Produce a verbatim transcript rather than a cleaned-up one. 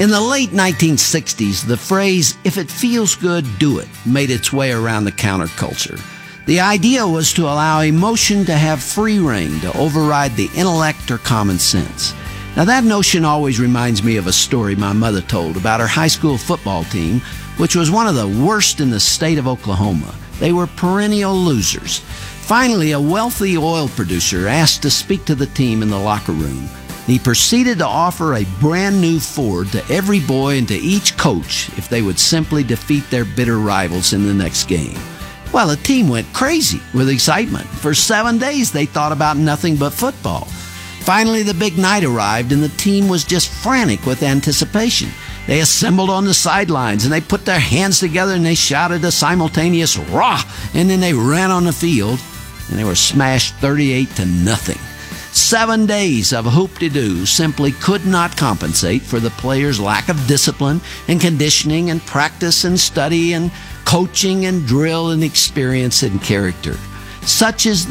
In the late nineteen sixties, the phrase, "if it feels good, do it," made its way around the counterculture. The idea was to allow emotion to have free rein to override the intellect or common sense. Now, that notion always reminds me of a story my mother told about her high school football team, which was one of the worst in the state of Oklahoma. They were perennial losers. Finally, a wealthy oil producer asked to speak to the team in the locker room. He proceeded to offer a brand new Ford to every boy and to each coach if they would simply defeat their bitter rivals in the next game. Well, the team went crazy with excitement. For seven days, they thought about nothing but football. Finally, the big night arrived, and the team was just frantic with anticipation. They assembled on the sidelines, and they put their hands together, and they shouted a simultaneous "Rah!" and then they ran on the field, and they were smashed thirty-eight to nothing. Seven days of hoop-de-doo simply could not compensate for the players' lack of discipline and conditioning and practice and study and coaching and drill and experience and character. Such is the